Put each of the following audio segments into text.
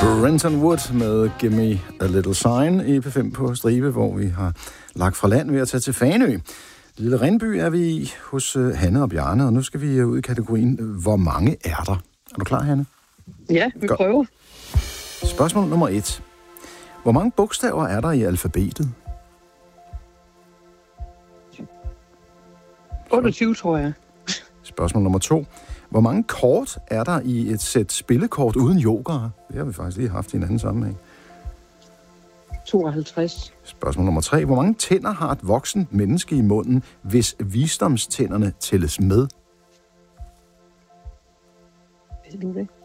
Renton Wood med Give Me a Little Sign i P5 på Stribe, hvor vi har lagt fra land ved at tage til Fanø. Lille Rindby er vi i hos Hanne og Bjarne, og nu skal vi ud i kategorien, hvor mange er der? Er du klar, Hanne? Ja, vi prøver. Spørgsmål nummer 1. Hvor mange bogstaver er der i alfabetet? 28, tror jeg. Spørgsmål nummer 2. Hvor mange kort er der i et sæt spillekort uden jokere? Det har vi faktisk lige haft i en anden sammenhæng. 52. Spørgsmål nummer 3. Hvor mange tænder har et voksent menneske i munden, hvis visdomstænderne tælles med? Ved du det?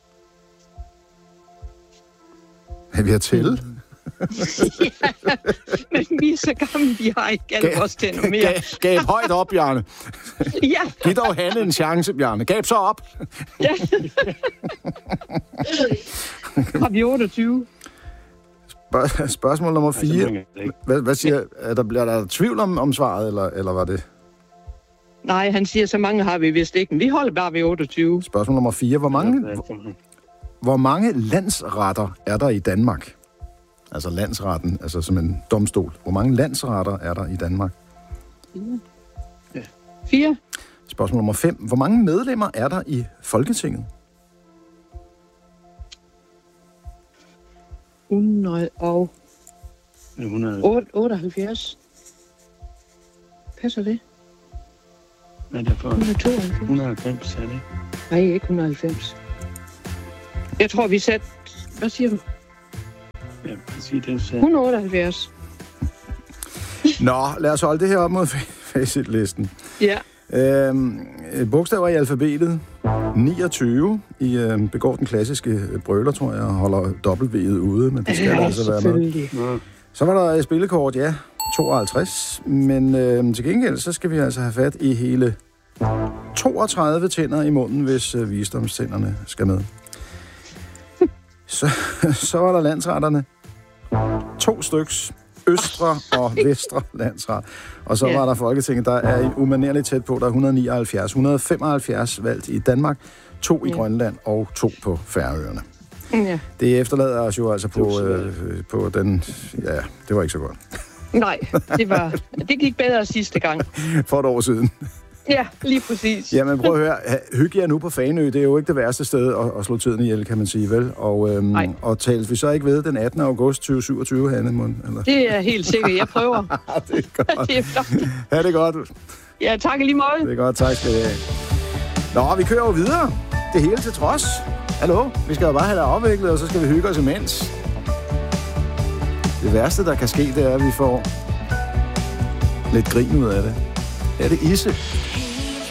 Er vi at tælle? Ja, men vi er så gamle, vi har ikke alle vores tænder mere. Gab højt op, Bjarne. Ja. Giv dog Hanne en chance, Bjarne. Gab så op. Ja. Har vi 28? Spørgsmål nummer 4. Hvad siger, bliver der tvivl om svaret, eller var det? Nej, han siger, så mange har vi vist ikke. Men vi holder bare ved 28. Spørgsmål nummer 4. Hvor mange landsretter er der i Danmark? Altså landsretten, altså som en domstol. Hvor mange landsretter er der i Danmark? 4. Spørgsmål nummer 5. Hvor mange medlemmer er der i Folketinget? 178. Passer det? Hvad er det for? 192. 190, er det? Nej, ikke 190. Jeg tror, vi satte... Hvad siger du? Ja, præcis det, du sagde. 178. Nå, lad os holde det her op mod facitlisten. Ja. Bogstaver i alfabetet. 29. I begår den klassiske brøler, tror jeg, og holder W'et ude, men det skal altså være med. Så var der et spillekort, ja, 52. Men til gengæld, så skal vi altså have fat i hele 32 tænder i munden, hvis visdomstænderne skal med. Så var der landsretterne. 2 styks. Østre og vestre landsret. Og så var der Folketinget, der er umanerligt tæt på. Der er 179. 175 valgt i Danmark, 2 i Grønland og 2 på Færøerne. Ja. Det efterlader os jo altså på den... Ja, det var ikke så godt. Nej, det gik bedre sidste gang. For et år siden. Ja, lige præcis. Jamen prøv at høre, hygge jer nu på Fanø, det er jo ikke det værste sted at slå tiden ihjel, kan man sige, vel? Og tales vi så ikke ved den 18. august 2027, Hanne? Eller? Det er helt sikkert, jeg prøver. Det er godt. Det er flot. Ha' det godt. Ja, tak lige måde. Det er godt, tak skal I have. Nå, vi kører jo videre. Det hele til trods. Hallo, vi skal jo bare have det afviklet, og så skal vi hygge os imens. Det værste, der kan ske, det er, at vi får lidt grin ud af det. Er det Isse?